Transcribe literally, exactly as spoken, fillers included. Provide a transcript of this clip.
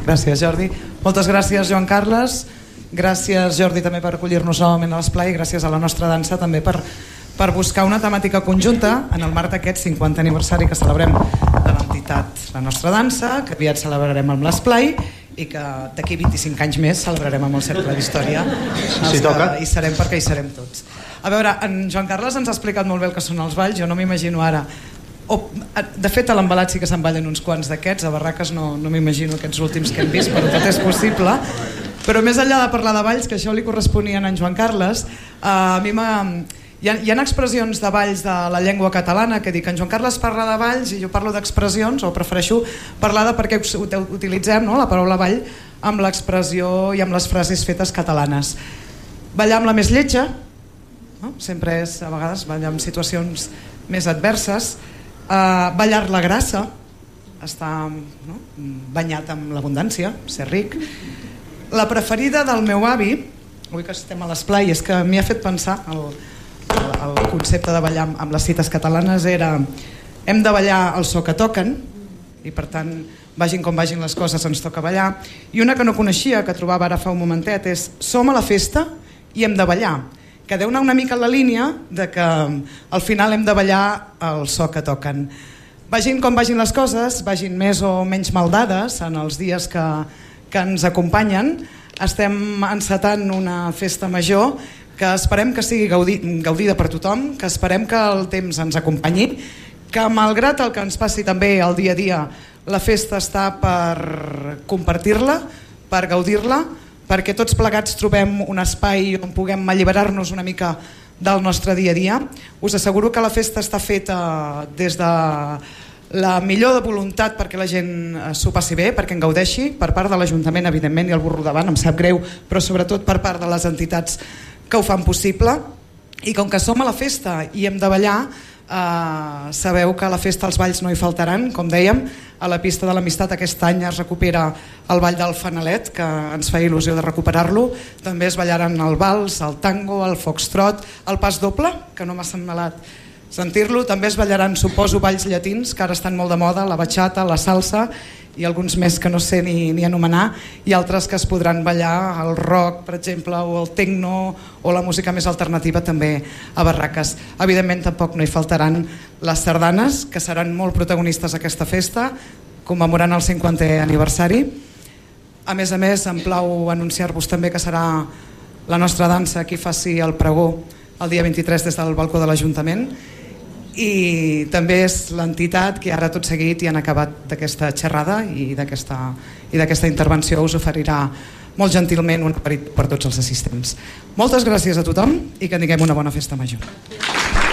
Gràcies, Jordi. Moltes gràcies, Joan Carles. Gràcies, Jordi, també per acollir-nos novament a l'esplai. Gràcies a la nostra dansa també per, per buscar una temàtica conjunta en el marc d'aquest cinquantè aniversari que celebrem de l'entitat La Nostra Dansa, que aviat celebrarem amb l'esplai i que d'aquí vint-i-cinc anys més celebrarem amb el Cercle d'Història. Si toca. Hi serem perquè hi serem tots. A veure, en Joan Carles ens ha explicat molt bé el que són els balls. Jo no m'imagino ara... O, de fet, a l'embalat sí que se'n ballen uns quants d'aquests. A Barraques no, no m'imagino aquests últims que hem vist, però tot és possible. Però més enllà de parlar de balls, que això li corresponia a en Joan Carles, eh, a mi m'ha... Hi ha, hi ha expressions de balls de la llengua catalana que dic, en Joan Carles parla de balls i jo parlo d'expressions, o prefereixo parlar de per què utilitzem, no, la paraula ball amb l'expressió i amb les frases fetes catalanes. Ballar amb la més lletja, no? Sempre és, a vegades, ballar en situacions més adverses. Uh, ballar la grassa, estar, no, banyat amb l'abundància, ser ric. La preferida del meu avi, avui que estem a l'esplai, és que m'hi ha fet pensar el, el, el concepte de ballar amb, amb les cites catalanes era hem de ballar el so que toquen i per tant vagin com vagin les coses ens toca ballar, i una que no coneixia, que trobava ara fa un momentet, és som a la festa i hem de ballar, que deu anar una mica en la línia de que al final hem de ballar el so que toquen. Vagin com vagin les coses, vagin més o menys maldades en els dies que, que ens acompanyen, estem encetant una festa major que esperem que sigui gaudi, gaudida per tothom, que esperem que el temps ens acompanyi, que malgrat el que ens passi també el dia a dia, la festa està per compartir-la, per gaudir-la, perquè tots plegats trobem un espai on puguem alliberar-nos una mica del nostre dia a dia. Us asseguro que la festa està feta des de la millor de voluntat perquè la gent s'ho passi bé, perquè en gaudeixi, per part de l'Ajuntament, evidentment, i el burro davant, em sap greu, però sobretot per part de les entitats que ho fan possible. I com que som a la festa i hem de ballar, Uh, sabeu que a la festa els balls no hi faltaran. Com dèiem, a la pista de l'Amistat aquest any es recupera el ball del Fanalet, que ens fa il·lusió de recuperar-lo. També es ballaran el vals, el tango, el foxtrot, el pas doble, que no m'ha semblat sentir-lo. També es ballaran, suposo, balls llatins, que ara estan molt de moda, la bachata, la salsa i alguns més que no sé ni, ni anomenar, i altres que es podran ballar, el rock, per exemple, o el techno, o la música més alternativa també a Barraques. Evidentment tampoc no hi faltaran les sardanes, que seran molt protagonistes aquesta festa, commemorant el cinquantè aniversari. A més a més, em plau anunciar-vos també que serà la nostra dansa qui faci el pregó el dia vint-i-tres des del balcó de l'Ajuntament, i també és l'entitat que ara tot seguit i han acabat d'aquesta xerrada i d'aquesta i d'aquesta intervenció us oferirà molt gentilment un aperit per tots els assistents. Moltes gràcies a tothom i que tinguem una bona festa major.